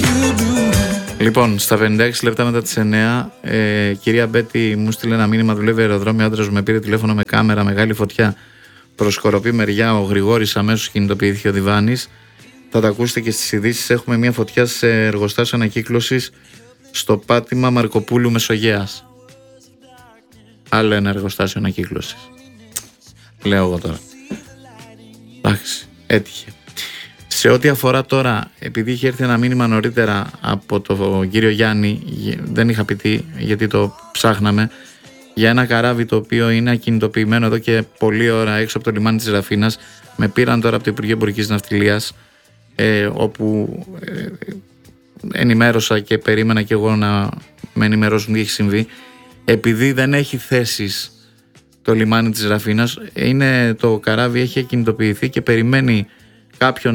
Λοιπόν, στα 56 λεπτά μετά τις 9, κυρία Μπέτη μου στείλε ένα μήνυμα, δουλεύει αεροδρόμιο, άντρας μου με πήρε τηλέφωνο με κάμερα, μεγάλη φωτιά προς Σκοροπή μεριά, ο Γρηγόρης αμέσως κινητοποιήθηκε ο Διβάνης. Θα τα ακούσετε και στις ειδήσεις, έχουμε μια φωτιά σε εργοστάσιο ανακύκλωσης στο πάτημα Μαρκοπούλου Μεσογέας. Άλλο ένα εργοστάσιο ανακύκλωσης. Λέω εγώ τώρα. Εντάξει, έτυχε. Σε ό,τι αφορά τώρα, επειδή είχε έρθει ένα μήνυμα νωρίτερα από τον κύριο Γιάννη, δεν είχα πει τι, γιατί το ψάχναμε, για ένα καράβι το οποίο είναι ακινητοποιημένο εδώ και πολλή ώρα έξω από το λιμάνι της Ραφίνας. Με πήραν τώρα από το Υπουργείο Εμπορικής Ναυτιλίας, όπου ενημέρωσα και περίμενα και εγώ να με ενημερώσουν τι έχει συμβεί. Επειδή δεν έχει θέσεις το λιμάνι της Ραφίνας, το καράβι έχει ακινητοποιηθεί και περιμένει κάποιον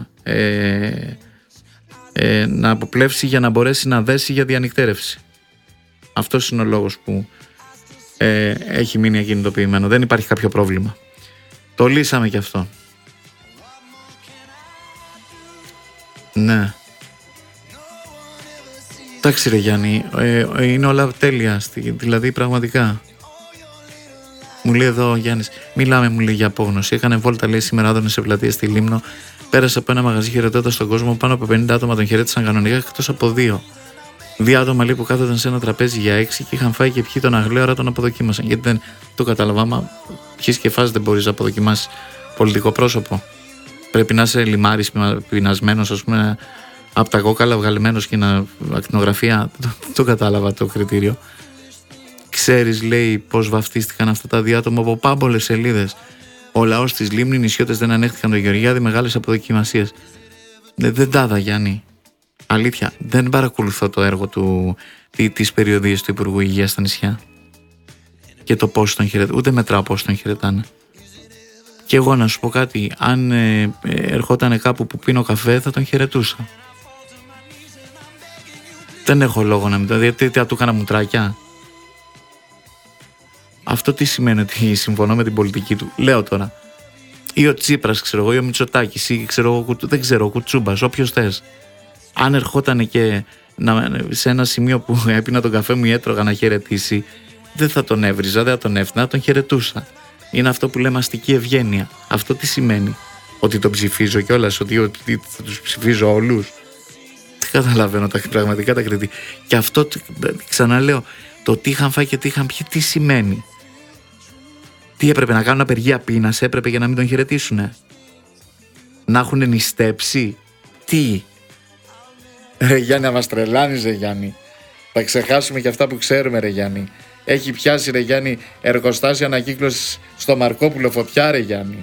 να αποπλέψει για να μπορέσει να δέσει για διανυκτέρευση. Αυτός είναι ο λόγος που έχει μείνει ακινητοποιημένο. Δεν υπάρχει κάποιο πρόβλημα. Το λύσαμε και αυτό. Ναι. Εντάξει ρε Γιάννη, είναι όλα τέλεια, δηλαδή πραγματικά. Μου λέει εδώ ο Γιάννης, μιλάμε, μου λέει, για απόγνωση. Έκανε βόλτα, λέει, σήμερα άδωνε σε πλατεία στη Λίμνο. Πέρασε από ένα μαγαζί χαιρετώντας τον κόσμο. Πάνω από 50 άτομα τον χαιρέτησαν κανονικά, εκτός από 2. 2 άτομα, λέει, που κάθονταν σε ένα τραπέζι για 6 και είχαν φάει και πιει τον αγλαίο, άρα τον αποδοκίμασαν. Γιατί δεν το κατάλαβα. Άμα πιεις και φας, δεν μπορείς να αποδοκιμάσεις πολιτικό πρόσωπο. Πρέπει να είσαι λιμάρης, πεινασμένος, ας πούμε, από τα κόκαλα βγαλμένος και ακτινογραφία. Το κατάλαβα το κριτήριο. Ξέρεις, λέει, πώς βαφτίστηκαν αυτά τα 2 άτομα από πάμπολες σελίδες. Ο λαός της Λίμνη, οι νησιώτες δεν ανέχτηκαν τον Γεωργιάδη, μεγάλες αποδοκιμασίες. Δεν τάδα, Γιάννη. Αλήθεια, δεν παρακολουθώ το έργο τις περιοδίες του Υπουργού Υγείας στα νησιά. Και το πώς τον χαιρετάνε, ούτε μετράω πώς τον χαιρετάνε. Και εγώ να σου πω κάτι, αν ερχόταν κάπου που πίνω καφέ, θα τον χαιρετούσα. Δεν έχω λόγο να μην το δει, γιατί θα του έκανα μουτράκια. Αυτό τι σημαίνει, ότι συμφωνώ με την πολιτική του? Λέω τώρα. Ή ο Τσίπρας, ξέρω εγώ, ή ο Μητσοτάκης, ή δεν ξέρω, ο Κουτσούμπας, όποιος θες. Αν ερχόταν και σε ένα σημείο που έπινα τον καφέ μου ή έτρωγα να χαιρετήσει, δεν θα τον έβριζα, δεν θα τον έφτιανα, τον χαιρετούσα. Είναι αυτό που λέμε αστική ευγένεια. Αυτό τι σημαίνει? Ότι τον ψηφίζω κιόλας, ότι θα τους ψηφίζω όλους? Δεν καταλαβαίνω πραγματικά τα κριτήρια. Και αυτό, ξαναλέω, το τι είχαν φάει και τι είχαν πιει, τι σημαίνει? Τι έπρεπε να κάνουν? Απεργία πείνας έπρεπε για να μην τον χαιρετήσουνε? Να έχουν νηστέψει? Τι? Ρε Γιάννη, να μας τρελάνεις, ρε Γιάννη. Θα ξεχάσουμε και αυτά που ξέρουμε, ρε Γιάννη. Έχει πιάσει, ρε Γιάννη, εργοστάσιο ανακύκλωσης στο Μαρκόπουλο φωτιά, ρε Γιάννη.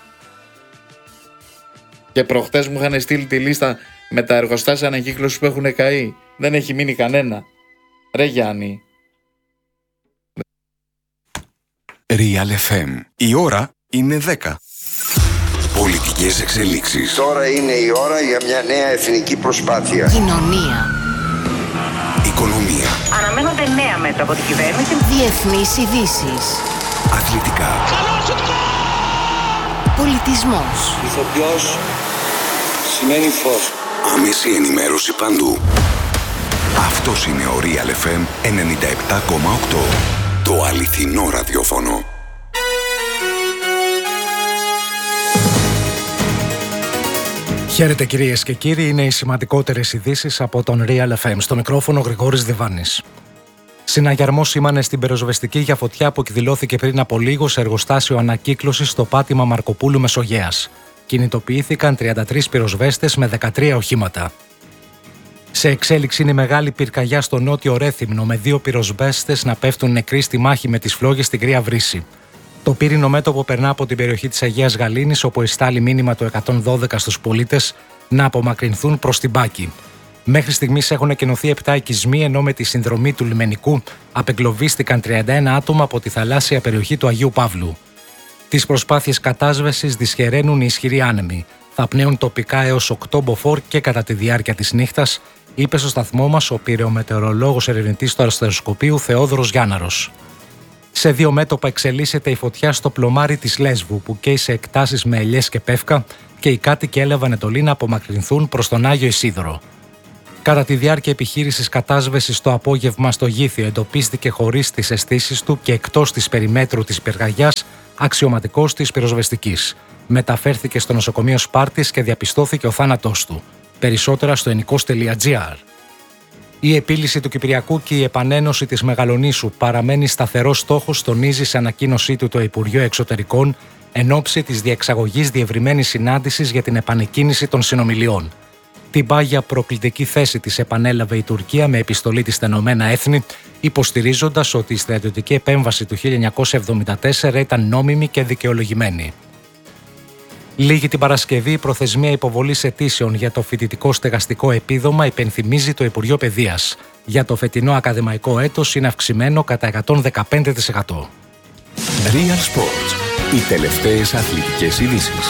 Και προχτές μου είχαν στείλει τη λίστα με τα εργοστάσια ανακύκλωσης που έχουν καεί. Δεν έχει μείνει κανένα. Ρε Γιάννη. Real FM. Η ώρα είναι 10. Πολιτικές εξελίξεις. Τώρα είναι η ώρα για μια νέα εθνική προσπάθεια. Κοινωνία. Οικονομία. Αναμένονται νέα μέτρα από την κυβέρνηση. Διεθνείς ειδήσεις. Αθλητικά. Πολιτισμός. Ηθοποιός σημαίνει φως. Άμεση ενημέρωση παντού. Αυτός είναι ο Real FM 97,8. Το αληθινό ραδιόφωνο. Χαίρετε κυρίες και κύριοι, είναι οι σημαντικότερες ειδήσεις από τον Real FM. Στο μικρόφωνο Γρηγόρης Διβάνης. Συναγερμός σήμανε στην πυροσβεστική για φωτιά που εκδηλώθηκε πριν από λίγο σε εργοστάσιο ανακύκλωσης στο πάτημα Μαρκοπούλου Μεσογέας. Κινητοποιήθηκαν 33 πυροσβέστες με 13 οχήματα. Σε εξέλιξη είναι η μεγάλη πυρκαγιά στο νότιο Ρέθυμνο, με 2 πυροσβέστες να πέφτουν νεκροί στη μάχη με τις φλόγες στην Κρύα Βρύση. Το πύρινο μέτωπο περνά από την περιοχή της Αγίας Γαλήνης, όπου εστάλει μήνυμα το 112 στους πολίτες να απομακρυνθούν προς την Πάκη. Μέχρι στιγμής έχουν εκενωθεί 7 οικισμοί, ενώ με τη συνδρομή του λιμενικού απεγκλωβίστηκαν 31 άτομα από τη θαλάσσια περιοχή του Αγίου Παύλου. Τις προσπάθειες κατάσβεσης δυσχεραίνουν οι ισχυροί άνεμοι. Θα πνέουν τοπικά έως 8 μποφόρ και κατά τη διάρκεια της νύχτας, είπε στο σταθμό μας ο πυρεομετεωρολόγος ερευνητής του Αστεροσκοπείου Θεόδωρος Γιάνναρος. Σε 2 μέτωπα εξελίσσεται η φωτιά στο πλωμάρι της Λέσβου, που καίει σε εκτάσεις με ελιές και πεύκα, και οι κάτοικοι έλαβαν εντολή να απομακρυνθούν προς τον Άγιο Ισίδωρο. Κατά τη διάρκεια επιχείρησης κατάσβεσης το απόγευμα στο Γήθιο εντοπίστηκε χωρίς τις αισθήσεις του και εκτός της περιμέτρου της πυρκαγιάς αξιωματικός της πυροσβεστικής. Μεταφέρθηκε στο νοσοκομείο Σπάρτης και διαπιστώθηκε ο θάνατός του. Περισσότερα στο ενικός.gr. Η επίλυση του Κυπριακού και η επανένωση της Μεγαλονήσου παραμένει σταθερός στόχος, τονίζει σε ανακοίνωσή του το Υπουργείο Εξωτερικών εν ώψη της διεξαγωγής διευρυμένης συνάντησης για την επανεκκίνηση των συνομιλιών. Την πάγια προκλητική θέση της επανέλαβε η Τουρκία με επιστολή της στα Ηνωμένα Έθνη, υποστηρίζοντας ότι η στρατιωτική επέμβαση του 1974 ήταν νόμιμη και δικαιολογημένη. Λίγη την Παρασκευή, η προθεσμία υποβολής αιτήσεων για το φοιτητικό στεγαστικό επίδομα, υπενθυμίζει το Υπουργείο Παιδείας. Για το φετινό ακαδημαϊκό έτος είναι αυξημένο κατά 115%. Real Sports. Οι τελευταίες αθλητικές ειδήσεις.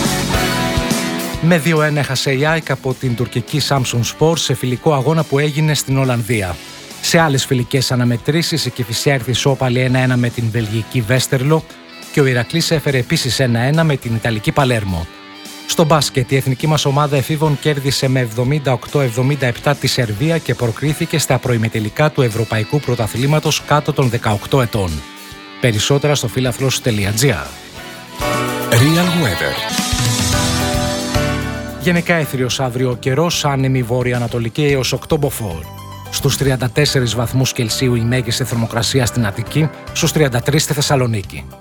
Με 2-1 έχασε η ΑΕΚ από την τουρκική Samsun Spor σε φιλικό αγώνα που έγινε στην Ολλανδία. Σε άλλες φιλικές αναμετρήσεις, η Κηφισιά ισόπαλη 1-1 με την βελγική Βέστερλο και ο Ηρακλής έφερε επίσης 1-1 με την Ιταλική Παλέρμο. Στο μπάσκετ, η εθνική μας ομάδα εφήβων κέρδισε με 78-77 τη Σερβία και προκρίθηκε στα προημιτελικά του Ευρωπαϊκού Πρωταθλήματος κάτω των 18 ετών. Περισσότερα στο φίλαθλος.gr. Real Weather. Γενικά έθριος αύριο ο καιρός, άνεμη βόρεια-ανατολική έως 8 μποφόρ. Στους 34 βαθμούς Κελσίου η μέγιστη θερμοκρασία στην Αττική, στους 33 στη Θεσσαλονίκη.